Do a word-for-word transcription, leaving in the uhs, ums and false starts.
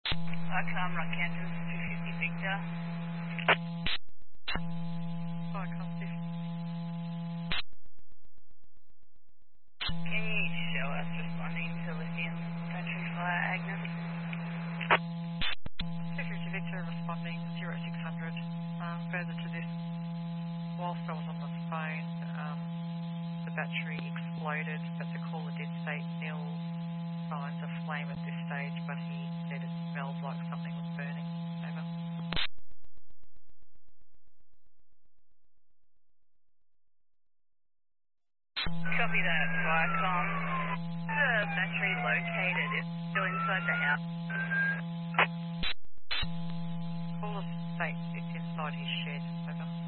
Vicom, Rock Kansas, two fifty Victor. Vicom fifty. Can you show us responding to lithium battery fire, Agnes? two fifty Victor responding zero six hundred. Um, further to this, whilst I was on the phone, um, the battery exploded, but the caller did say nil signs of flame at this stage, but he said it smelled like something was burning. Over. Copy that, Vicom. The battery located is still inside the house. Caller states it's inside his shed. Over.